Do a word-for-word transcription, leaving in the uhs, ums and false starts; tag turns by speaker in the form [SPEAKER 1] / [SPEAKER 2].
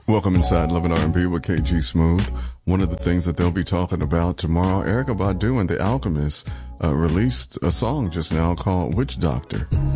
[SPEAKER 1] Welcome inside Love and R and B with K G Smooth. One of the things that they'll be talking about tomorrow, Erykah Badu and The Alchemist uh, released a song just now called Witch Doctor.